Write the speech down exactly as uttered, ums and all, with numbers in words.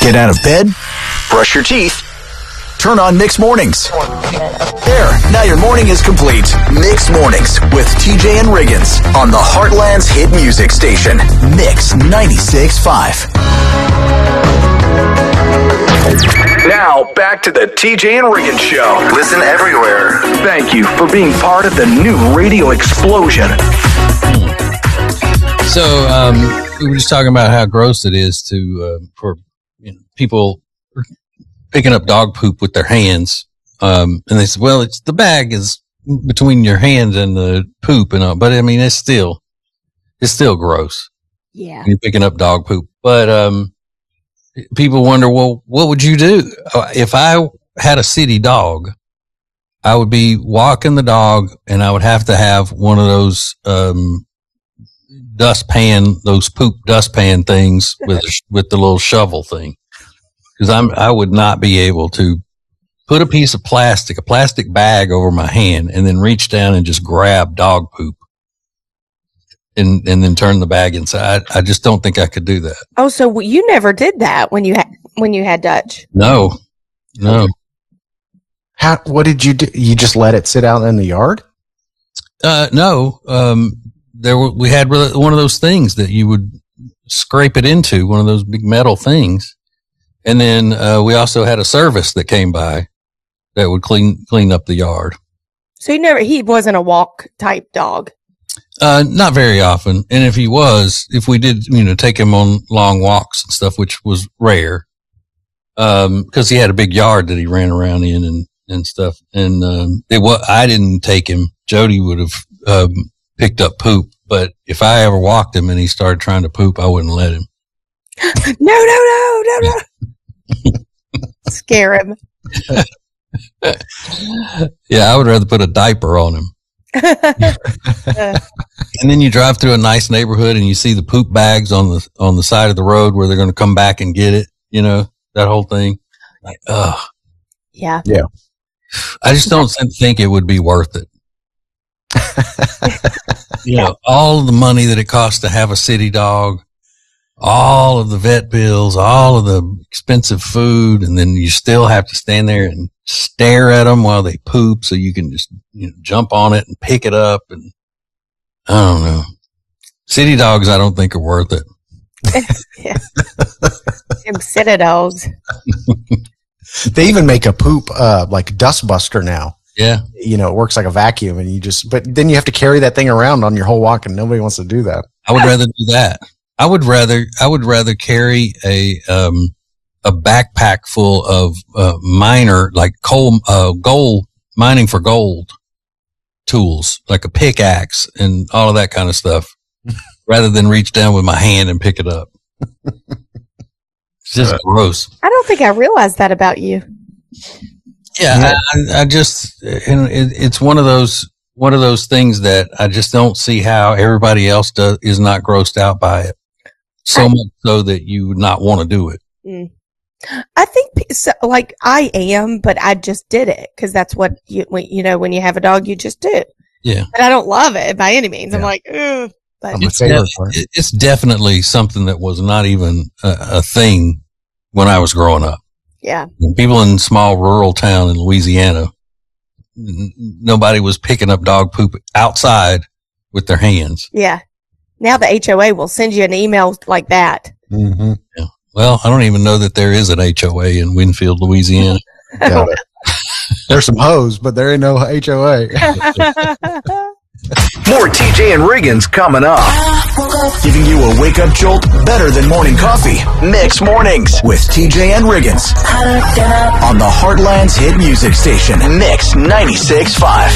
Get out of bed, brush your teeth, turn on Mixed Mornings. There, now your morning is complete. Mixed Mornings with T J and Riggins on the Heartland's hit music station, Mix ninety-six point five. Now, back to the T J and Riggins Show. Listen everywhere. Thank you for being part of the new radio explosion. So, um, we were just talking about how gross it is to, uh, for you know, people picking up dog poop with their hands. Um, and they said, well, it's the bag is between your hands and the poop and all, but I mean, it's still, it's still gross. Yeah. You're picking up dog poop. But, um, people wonder, well, what would you do? If I had a city dog, I would be walking the dog and I would have to have one of those, um, dustpan, those poop dustpan things with, with the little shovel thing. Cause I'm, I would not be able to put a piece of plastic, a plastic bag over my hand and then reach down and just grab dog poop and, and then turn the bag inside. I just don't think I could do that. Oh, so you never did that when you had, when you had Dutch? No, no. How, what did you do? You just let it sit out in the yard? Uh, no, um, there were, we had one of those things that you would scrape it into, one of those big metal things. And then, uh, we also had a service that came by that would clean, clean up the yard. So he never, he wasn't a walk type dog. Uh, not very often. And if he was, if we did, you know, take him on long walks and stuff, which was rare, um, cause he had a big yard that he ran around in and, and stuff. And, um, it was, I didn't take him. Jody would have, um, picked up poop, but if I ever walked him and he started trying to poop, I wouldn't let him. No, no, no, no, no. Scare him. Yeah, I would rather put a diaper on him. And then you drive through a nice neighborhood and you see the poop bags on the on the side of the road where they're going to come back and get it. You know, that whole thing. Like, ugh. Yeah. Yeah. I just don't think it would be worth it. You know, all of the money that it costs to have a city dog, all of the vet bills, all of the expensive food, and then you still have to stand there and stare at them while they poop so you can just, you know, jump on it and pick it up. And I don't know. City dogs, I don't think are worth it. Yeah. Them city dogs. They even make a poop, uh, like dust buster now. Yeah. You know, it works like a vacuum and you just, but then you have to carry that thing around on your whole walk and nobody wants to do that. I would rather do that. I would rather, I would rather carry a, um, a backpack full of, uh, miner, like coal, uh, gold, mining for gold tools, like a pickaxe and all of that kind of stuff, rather than reach down with my hand and pick it up. It's just uh, gross. I don't think I realized that about you. Yeah, I, I just, and it, it's one of those, one of those things that I just don't see how everybody else does, is not grossed out by it. So I, much so that you would not want to do it. Mm. I think, so, like, I am, but I just did it because that's what you, you know, when you have a dog, you just do. Yeah. But I don't love it by any means. Yeah. I'm like, ugh. But it's, de- it's definitely something that was not even a, a thing when I was growing up. Yeah. People in small rural town in Louisiana, n- nobody was picking up dog poop outside with their hands. Yeah. Now the H O A will send you an email like that. Mm-hmm. Yeah. Well, I don't even know that there is an H O A in Winfield, Louisiana. Yeah. There's some hoes, but there ain't no H O A. More T J and Riggins coming up. Giving you a wake-up jolt better than morning coffee. Mixed Mornings with T J and Riggins. On the Heartland's hit music station, Mix ninety-six point five.